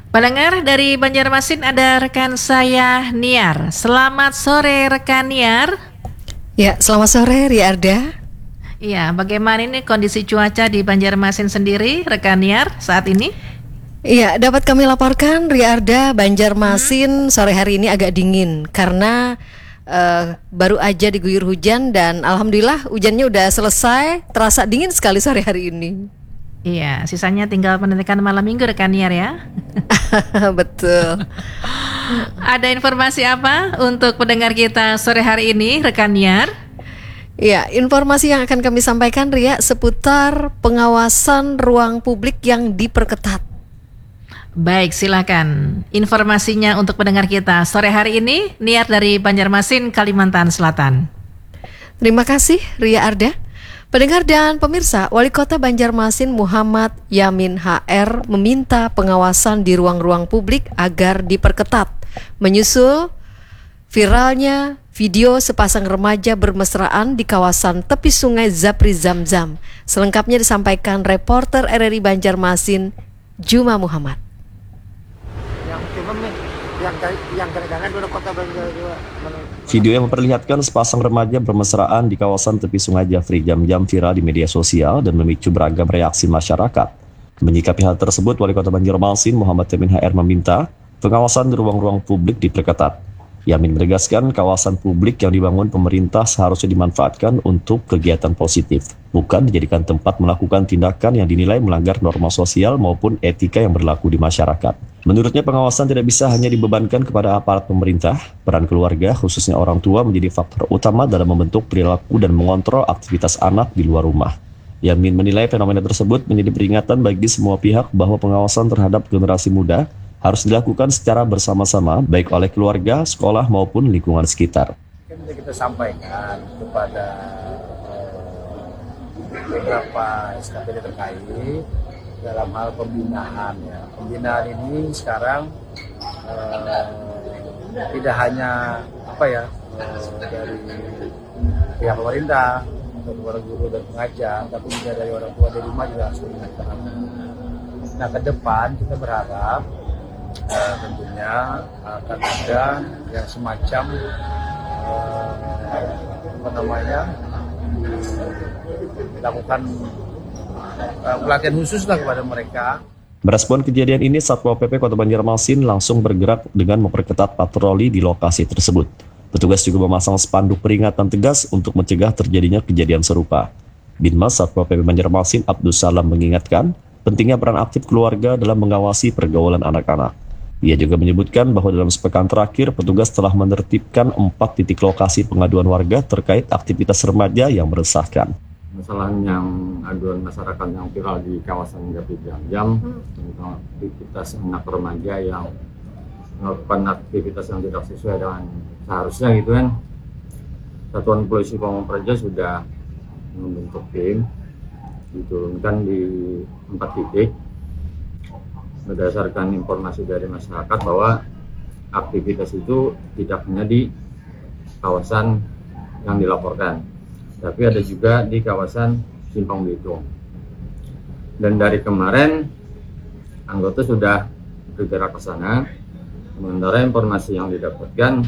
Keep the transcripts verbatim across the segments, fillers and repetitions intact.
Pendengar dari Banjarmasin ada rekan saya Niar. Selamat sore rekan Niar. Ya, selamat sore Ria Arda. Iya, bagaimana ini kondisi cuaca di Banjarmasin sendiri rekan Niar saat ini? Iya, dapat kami laporkan Ria Arda, Banjarmasin hmm. sore hari ini agak dingin karena uh, baru aja diguyur hujan dan alhamdulillah hujannya udah selesai, terasa dingin sekali sore hari ini. Iya, sisanya tinggal pendidikan malam minggu rekan Niar ya. Betul. Ada informasi apa untuk pendengar kita sore hari ini rekan Niar? Ya, informasi yang akan kami sampaikan Ria seputar pengawasan ruang publik yang diperketat. Baik, silakan informasinya untuk pendengar kita sore hari ini. Niar dari Banjarmasin, Kalimantan Selatan. Terima kasih Ria Arda. Pendengar dan pemirsa, Wali Kota Banjarmasin Muhammad Yamin H R meminta pengawasan di ruang-ruang publik agar diperketat, menyusul viralnya video sepasang remaja bermesraan di kawasan tepi sungai Zapri Zamzam. Selengkapnya disampaikan reporter R R I Banjarmasin, Juma Muhammad. Video yang memperlihatkan sepasang remaja bermesraan di kawasan tepi sungai Zapri Zamzam viral di media sosial dan memicu beragam reaksi masyarakat. Menyikapi hal tersebut, Wali Kota Banjarmasin Muhammad Yamin H R meminta pengawasan di ruang-ruang publik diperketat. Yamin menegaskan kawasan publik yang dibangun pemerintah seharusnya dimanfaatkan untuk kegiatan positif, bukan dijadikan tempat melakukan tindakan yang dinilai melanggar norma sosial maupun etika yang berlaku di masyarakat. Menurutnya pengawasan tidak bisa hanya dibebankan kepada aparat pemerintah, peran keluarga khususnya orang tua menjadi faktor utama dalam membentuk perilaku dan mengontrol aktivitas anak di luar rumah. Yamin menilai fenomena tersebut menjadi peringatan bagi semua pihak bahwa pengawasan terhadap generasi muda harus dilakukan secara bersama-sama, baik oleh keluarga, sekolah, maupun lingkungan sekitar. Kita sampaikan kepada beberapa S K P D terkait dalam hal pembinaan. Ya. Pembinaan ini sekarang eh, tidak hanya apa ya eh, dari pihak pemerintah, atau para guru dan pengajar, tapi juga dari orang tua di rumah juga harus diingatkan. Nah, ke depan kita berharap Uh, tentunya akan ada yang semacam uh, apa namanya dilakukan uh, pelatihan khusus lah kepada mereka. Merespon kejadian ini, Satpol P P Kota Banjarmasin langsung bergerak dengan memperketat patroli di lokasi tersebut. Petugas juga memasang spanduk peringatan tegas untuk mencegah terjadinya kejadian serupa. Binmas Satpol P P Banjarmasin Abdul Salam mengingatkan pentingnya peran aktif keluarga dalam mengawasi pergaulan anak-anak. Ia juga menyebutkan bahwa dalam sepekan terakhir, petugas telah menertibkan empat titik lokasi pengaduan warga terkait aktivitas remaja yang meresahkan. Masalah yang aduan masyarakat yang viral di kawasan Zapri Zamzam tentang aktivitas anak remaja yang melakukan aktivitas yang tidak sesuai dengan seharusnya gitu kan. Satuan Polisi Pamong Praja sudah membentuk tim diturunkan di empat titik berdasarkan informasi dari masyarakat bahwa aktivitas itu tidak hanya di kawasan yang dilaporkan, tapi ada juga di kawasan Simpang Belitung. Dan dari kemarin anggota sudah bergerak ke sana, sementara informasi yang didapatkan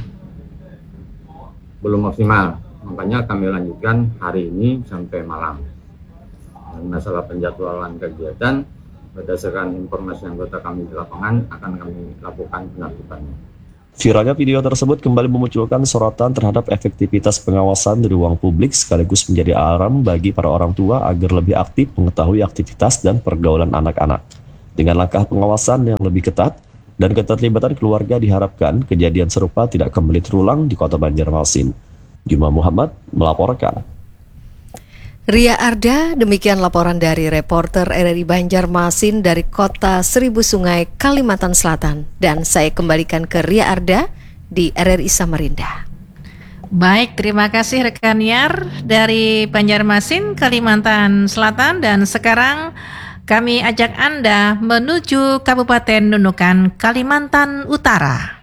belum maksimal, makanya kami lanjutkan hari ini sampai malam. Dan masalah penjadwalan kegiatan, berdasarkan informasi anggota kami di lapangan, akan kami lakukan penertibannya. Viralnya video tersebut kembali memunculkan sorotan terhadap efektivitas pengawasan di ruang publik sekaligus menjadi alarm bagi para orang tua agar lebih aktif mengetahui aktivitas dan pergaulan anak-anak. Dengan langkah pengawasan yang lebih ketat dan keterlibatan keluarga diharapkan kejadian serupa tidak kembali terulang di Kota Banjarmasin. Juma Muhammad melaporkan. Ria Arda, demikian laporan dari reporter R R I Banjarmasin dari Kota Seribu Sungai, Kalimantan Selatan. Dan saya kembalikan ke Ria Arda di R R I Samarinda. Baik, terima kasih rekan Niar dari Banjarmasin, Kalimantan Selatan. Dan sekarang kami ajak Anda menuju Kabupaten Nunukan, Kalimantan Utara.